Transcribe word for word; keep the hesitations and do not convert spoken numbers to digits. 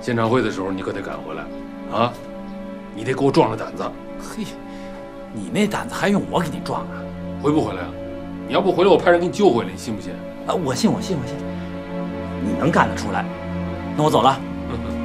演唱会的时候你可得赶回来，啊，你得给我壮着胆子。 嘿，你那胆子还用我给你壮啊？ 回不回来啊？你要不回来，我派人给你救回来，你信不信？ 啊，我信，我信，我信。你能干得出来？那我走了。